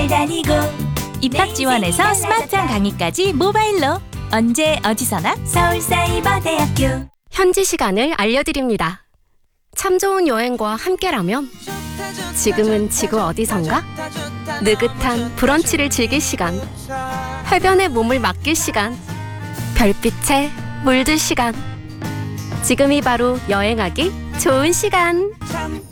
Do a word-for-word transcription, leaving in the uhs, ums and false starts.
잘 다니고 입학 지원에서 스마트한 강의까지 모바일로 언제 어디서나 서울사이버대학교. 현지 시간을 알려드립니다. 참 좋은 여행과 함께라면 지금은 지구 어디선가? 느긋한 브런치를 즐길 시간, 해변에 몸을 맡길 시간, 별빛에 물들 시간. 지금이 바로 여행하기 좋은 시간.